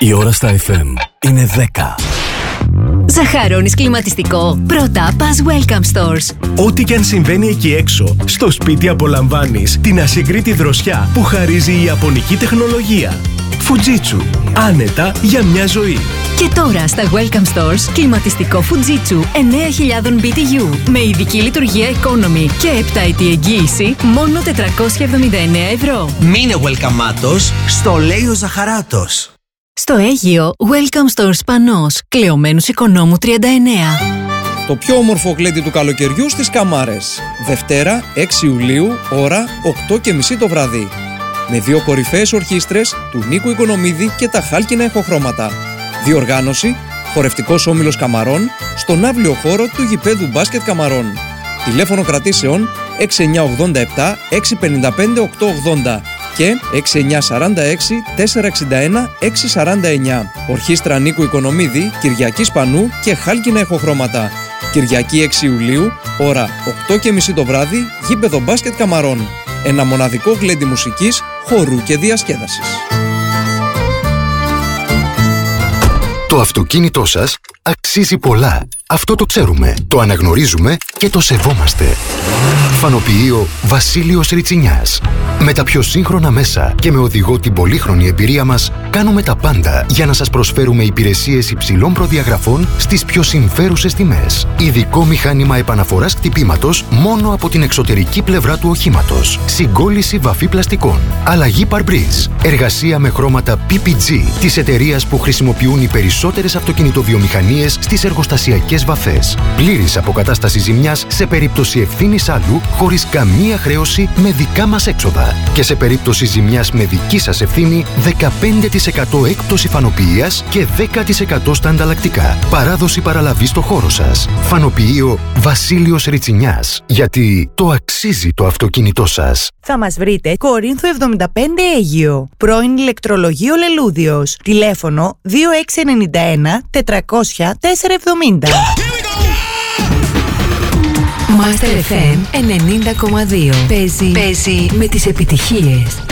Η ώρα στα FM είναι 10. Ζαχαρώνεις κλιματιστικό? Πρώτα πας Welcome Stores. Ό,τι και αν συμβαίνει εκεί έξω, στο σπίτι απολαμβάνεις την ασυγκρίτη δροσιά που χαρίζει η ιαπωνική τεχνολογία. Fujitsu. Άνετα για μια ζωή. Και τώρα στα Welcome Stores, κλιματιστικό Fujitsu 9.000 BTU με ειδική λειτουργία economy και 7ετή εγγύηση, μόνο 479 ευρώ. Μείνε welcome-άτος, στο λέει ο Ζαχαράτος. Στο Αίγυο, Welcome Stores Πανός, Κλεωμένους Οικονόμου 39. Το πιο όμορφο γλέντι του καλοκαιριού στις Καμάρες. Δευτέρα, 6 Ιουλίου, ώρα 8:30 το βράδυ. Με 2 κορυφαίες ορχήστρες του Νίκου Οικονομίδη και τα χάλκινα ηχοχρώματα. Διοργάνωση, χορευτικός όμιλος Καμαρών, στον αύλιο χώρο του γηπέδου μπάσκετ Καμαρών. Τηλέφωνο κρατήσεων 6987 655 880 και 6946 461 649. Ορχήστρα Νίκου Οικονομίδη, Κυριακή Σπανού και χάλκινα ηχοχρώματα. Κυριακή 6 Ιουλίου, ώρα 8:30 το βράδυ, γήπεδο μπάσκετ Καμαρών. Ένα μοναδικό γλέντι μουσικής, χορού και διασκέδασης. Το αυτοκίνητό σας αξίζει πολλά. Αυτό το ξέρουμε, το αναγνωρίζουμε και το σεβόμαστε. Φανοποιείο Βασίλειος Ριτσινιάς. Με τα πιο σύγχρονα μέσα και με οδηγό την πολύχρονη εμπειρία μας, κάνουμε τα πάντα για να σας προσφέρουμε υπηρεσίες υψηλών προδιαγραφών στις πιο συμφέρουσες τιμές. Ειδικό μηχάνημα επαναφοράς κτυπήματος μόνο από την εξωτερική πλευρά του οχήματος. Συγκόλληση βαφή πλαστικών. Αλλαγή παρμπρίζ. Εργασία με χρώματα PPG της εταιρείας που χρησιμοποιούν οι περισσότερες αυτοκινητοβιομηχανίες στις εργοστασιακές βαφές. Πλήρης αποκατάσταση ζημιάς σε περίπτωση ευθύνης άλλου, χωρίς καμία χρέωση με δικά μας έξοδα. Και σε περίπτωση ζημιάς με δική σας ευθύνη, 15% έκπτωση φανοποιίας και 10% στα ανταλλακτικά. Παράδοση παραλαβής στο χώρο σας. Φανοποιείο Βασίλειος Ριτσινιάς. Γιατί το αξίζει το αυτοκίνητό σας. Θα μας βρείτε Κορίνθου 75 Αίγυο. Πρώην ηλεκτρολογείο Λελούδιος. Τηλέφωνο 2691 400 470. Master FM 90,2. Παίζει με τις επιτυχίες.